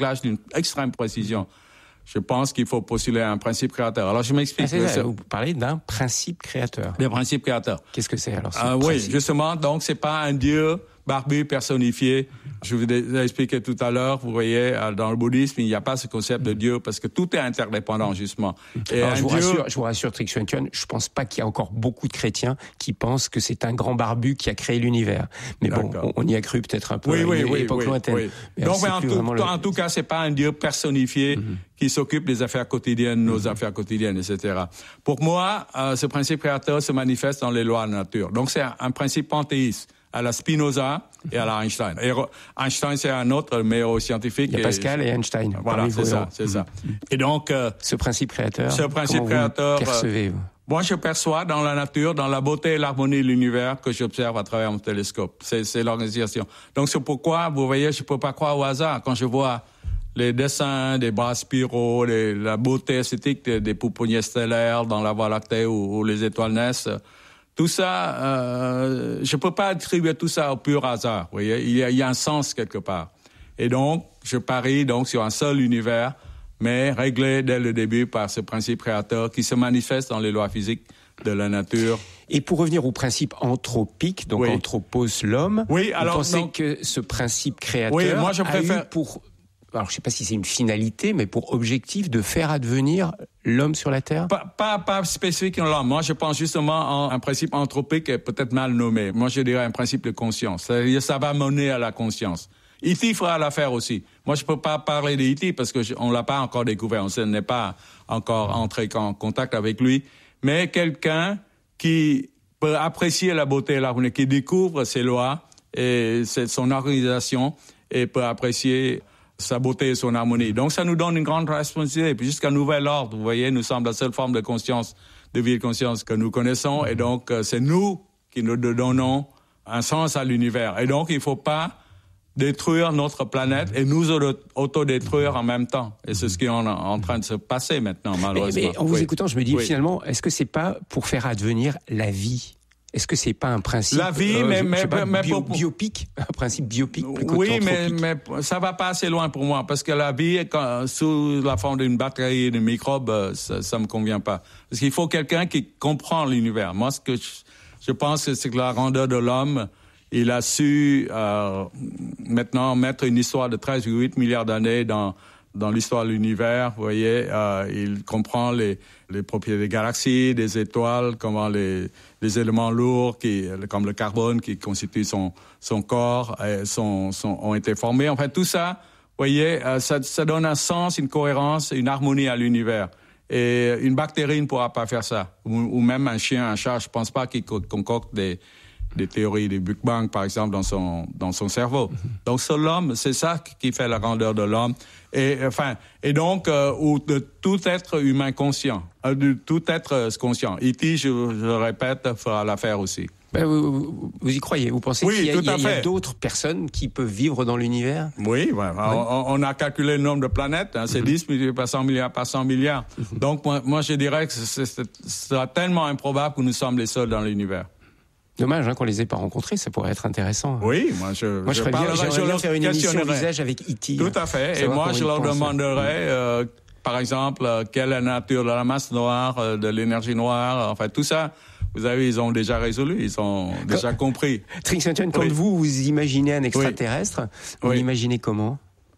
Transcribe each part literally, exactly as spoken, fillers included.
recyclage d'une extrême précision. Je pense qu'il faut postuler un principe créateur. Alors, je m'explique. Ah, c'est ça, vous parlez d'un principe créateur. Le principe créateur. Qu'est-ce que c'est alors? Ah, oui, justement, donc c'est pas un dieu barbu personnifié. Je vous ai expliqué tout à l'heure, vous voyez, dans le bouddhisme, il n'y a pas ce concept de Dieu parce que tout est interdépendant, justement. Et alors, je, vous Dieu... rassure, je vous rassure, Trinh Xuan Thuan, je pense pas qu'il y a encore beaucoup de chrétiens qui pensent que c'est un grand barbu qui a créé l'univers. Mais D'accord. bon, on, on y a cru peut-être un peu oui, à oui, une oui, époque oui, lointaine. Oui. Donc, mais en, tout, le... en tout cas, c'est pas un Dieu personnifié mm-hmm. qui s'occupe des affaires quotidiennes, nos mm-hmm. affaires quotidiennes, et cetera. Pour moi, euh, ce principe créateur se manifeste dans les lois de la nature. Donc, c'est un, un principe panthéiste à la Spinoza et à la Einstein. Et Einstein, c'est un autre meilleur scientifique. Il y a Pascal et, et Einstein. Voilà, c'est ça, c'est ça. Et donc... Euh, ce principe créateur, ce principe créateur, vous percevez-vous? Euh, moi, je perçois dans la nature, dans la beauté et l'harmonie de l'univers que j'observe à travers mon télescope. C'est, c'est l'organisation. Donc, c'est pourquoi, vous voyez, je peux pas croire au hasard quand je vois les dessins des bras spiraux, les, la beauté esthétique des, des pouponniers stellaires dans la Voie lactée où, où les étoiles naissent. Tout ça, euh, je peux pas attribuer tout ça au pur hasard. Vous voyez, il y a, il y a un sens quelque part. Et donc, je parie donc sur un seul univers, mais réglé dès le début par ce principe créateur qui se manifeste dans les lois physiques de la nature. Et pour revenir au principe anthropique, donc oui. anthropos, l'homme, oui, alors, vous pensez donc, que ce principe créateur oui, moi, je préfère... a eu pour... Alors, je ne sais pas si c'est une finalité, mais pour objectif de faire advenir l'homme sur la Terre? Pas, pas, pas spécifiquement l'homme. Moi, je pense justement à un principe anthropique est peut-être mal nommé. Moi, je dirais un principe de conscience. C'est-à-dire, ça va mener à la conscience. E T fera l'affaire aussi. Moi, je peux pas parler de E T parce que je, on l'a pas encore découvert. On n'est pas encore entré en contact avec lui. Mais quelqu'un qui peut apprécier la beauté et l'harmonie, qui découvre ses lois et son organisation et peut apprécier sa beauté et son harmonie. Donc, ça nous donne une grande responsabilité. Puis jusqu'à nouvel ordre, vous voyez, nous sommes la seule forme de conscience, de vie de conscience que nous connaissons. Et donc, c'est nous qui nous donnons un sens à l'univers. Et donc, il ne faut pas détruire notre planète et nous autodétruire en même temps. Et c'est ce qui est en, en train de se passer maintenant, malheureusement. Mais, mais en vous oui. écoutant, je me dis, oui. finalement, est-ce que c'est pas pour faire advenir la vie ? Est-ce que c'est pas un principe la vie, euh, mais, je, mais, je sais pas, mais bio, pour... biopique, un principe biopique plus que oui, mais, mais ça va pas assez loin pour moi parce que la vie, quand, sous la forme d'une batterie de microbes, ça, ça me convient pas. Parce qu'il faut quelqu'un qui comprend l'univers. Moi, ce que je, je pense, c'est que la grandeur de l'homme, il a su euh, maintenant mettre une histoire de treize virgule huit milliards d'années dans dans l'histoire de l'univers, vous voyez, euh, il comprend les, les propriétés des galaxies, des étoiles, comment les, les éléments lourds, qui, comme le carbone, qui constitue son, son corps, et son, son, ont été formés. En fait, tout ça, vous voyez, euh, ça, ça donne un sens, une cohérence, une harmonie à l'univers. Et une bactérie ne pourra pas faire ça. Ou, ou même un chien, un chat, je ne pense pas qu'il concocte des... des théories du Big Bang, par exemple, dans son, dans son cerveau. Mm-hmm. Donc, c'est l'homme, c'est ça qui fait la grandeur de l'homme. Et, enfin, et donc, euh, ou de tout être humain conscient, euh, de tout être conscient. E T, je, je le répète, fera l'affaire aussi. Ben, vous, vous, vous y croyez? Vous pensez oui, qu'il y a, tout il y a, à il y a fait. d'autres personnes qui peuvent vivre dans l'univers? Oui, ouais. oui. On, on a calculé le nombre de planètes, hein, c'est mm-hmm. dix milliards par cent milliards par cent milliards. Mm-hmm. Donc, moi, moi, je dirais que c'est, c'est, c'est tellement improbable que nous sommes les seuls dans l'univers. Dommage hein, qu'on les ait pas rencontrés, ça pourrait être intéressant. Oui, moi je. Moi je, je ferais bien, j'aimerais bien faire une émission visage avec E T Tout à fait. Et moi je leur demanderais, euh, par exemple, euh, quelle est la nature de la masse noire, euh, de l'énergie noire, enfin tout ça. Vous savez, ils ont déjà résolu, ils ont quand, déjà compris. Trinh Xuan Thuan, quand oui. vous vous imaginez un extraterrestre, oui. vous oui. l'imaginez comment?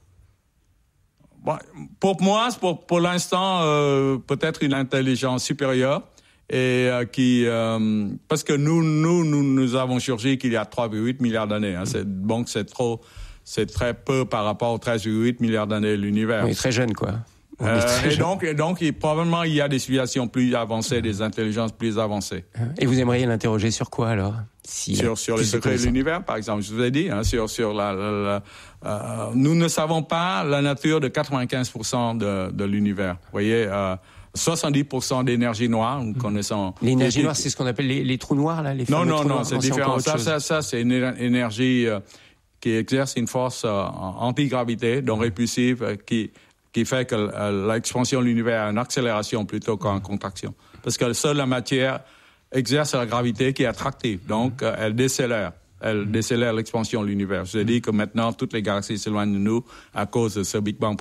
Bon, pour moi, pour pour l'instant, euh, peut-être une intelligence supérieure. Et euh, qui euh, parce que nous nous nous nous avons surgi qu'il y a trois virgule huit milliards d'années. Hein, c'est, donc c'est trop, c'est très peu par rapport aux treize virgule huit milliards d'années de l'univers. On est très jeune, quoi. On euh, est très et jeune. donc et donc il, probablement il y a des civilisations plus avancées, des intelligences plus avancées. Et vous aimeriez l'interroger sur quoi alors? Si sur sur les secrets de l'univers, par exemple. Je vous ai dit hein, sur sur la, la, la euh, nous ne savons pas la nature de quatre-vingt-quinze pour cent de de l'univers. Vous voyez. Euh, soixante-dix pour cent d'énergie noire, nous connaissons. L'énergie noire, c'est ce qu'on appelle les, les trous noirs, là, les Non, non, trous non, noirs. c'est différent. Ça, ça, ça, c'est une énergie euh, qui exerce une force euh, antigravité, donc répulsive, euh, qui qui fait que euh, l'expansion de l'univers a une accélération plutôt qu'une contraction. Parce que seule la matière exerce la gravité qui est attractive, donc euh, elle décélère. elle décélère l'expansion de l'univers. Je dis que maintenant, toutes les galaxies s'éloignent de nous à cause de ce Big Bang